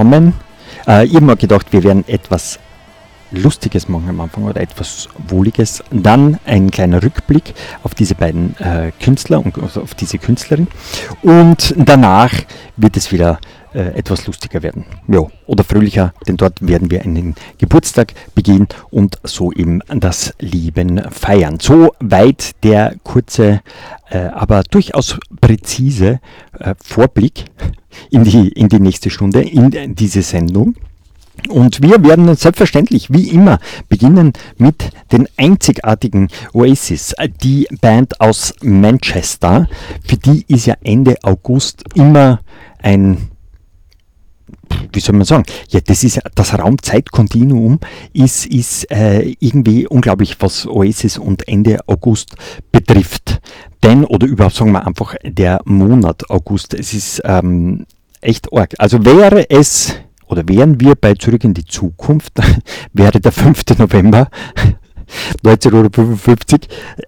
Ich habe mir gedacht, wir werden etwas Lustiges machen am Anfang oder etwas Wohliges. Dann ein kleiner Rückblick auf diese beiden Künstler und also auf diese Künstlerin. Und danach wird es wieder etwas lustiger werden. Ja, oder fröhlicher, denn dort werden wir einen Geburtstag begehen und so eben das Leben feiern. So weit der kurze, aber durchaus präzise Vorblick in die nächste Stunde, in diese Sendung. Und wir werden selbstverständlich, wie immer, beginnen mit den einzigartigen Oasis, die Band aus Manchester. Für die ist ja Ende August immer wie soll man sagen, ja, das Raum-Zeit-Kontinuum ist irgendwie unglaublich, was Oasis und Ende August betrifft. Oder überhaupt sagen wir einfach der Monat August. Es ist echt arg. Also wären wir bei Zurück in die Zukunft, wäre der 5. November 1955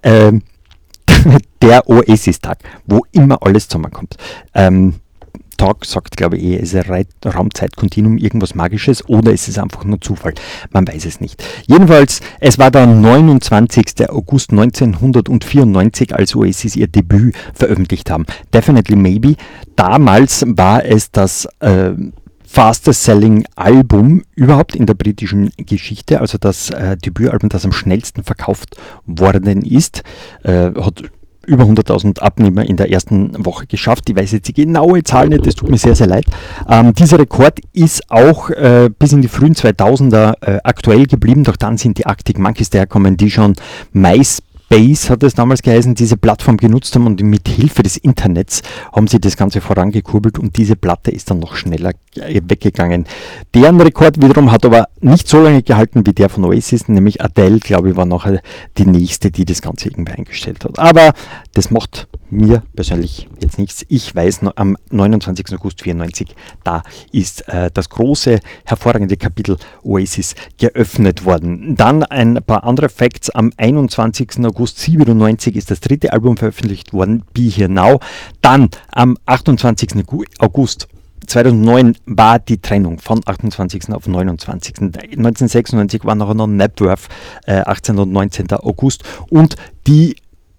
der Oasis-Tag, wo immer alles zusammenkommt. Tag sagt, glaube ich, ist ein Raumzeitkontinuum irgendwas Magisches oder ist es einfach nur Zufall? Man weiß es nicht. Jedenfalls, es war der 29. August 1994, als Oasis ihr Debüt veröffentlicht haben. Definitely Maybe. Damals war es das fastest selling Album überhaupt in der britischen Geschichte, also das Debütalbum, das am schnellsten verkauft worden ist, hat über 100.000 Abnehmer in der ersten Woche geschafft. Ich weiß jetzt die genaue Zahl nicht, das tut mir sehr, sehr leid. Dieser Rekord ist auch bis in die frühen 2000er aktuell geblieben, doch dann sind die Arctic Monkeys daherkommen, die schon MySpace, hat es damals geheißen, diese Plattform genutzt haben und mit Hilfe des Internets haben sie das Ganze vorangekurbelt und diese Platte ist dann noch schneller weggegangen. Deren Rekord wiederum hat aber nicht so lange gehalten wie der von Oasis, nämlich Adele, glaube ich, war nachher die nächste, die das Ganze irgendwie eingestellt hat. Aber das macht mir persönlich jetzt nichts. Ich weiß, am 29. August 1994, da ist das große, hervorragende Kapitel Oasis geöffnet worden. Dann ein paar andere Facts. Am 21. August 1997 ist das dritte Album veröffentlicht worden, Be Here Now. Dann am 28. August 2009 war die Trennung von 28. auf 29. 1996 war noch Napworth, 18. und 19. August und die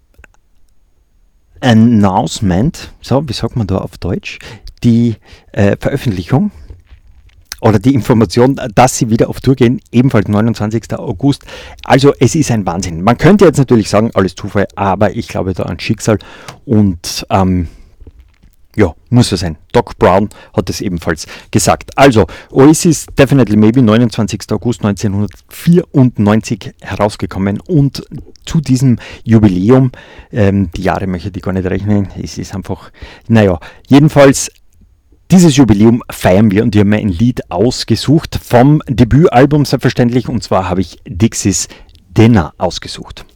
Announcement, so, wie sagt man da auf Deutsch, die Veröffentlichung oder die Information, dass sie wieder auf Tour gehen, ebenfalls 29. August. Also es ist ein Wahnsinn. Man könnte jetzt natürlich sagen, alles Zufall, aber ich glaube da an Schicksal und ja, muss so sein. Doc Brown hat es ebenfalls gesagt. Also, Oasis Definitely Maybe, 29. August 1994 herausgekommen und zu diesem Jubiläum, die Jahre möchte ich gar nicht rechnen, es ist einfach, naja, jedenfalls dieses Jubiläum feiern wir und ich habe mir ein Lied ausgesucht vom Debütalbum selbstverständlich und zwar habe ich Dixie's Dinner ausgesucht.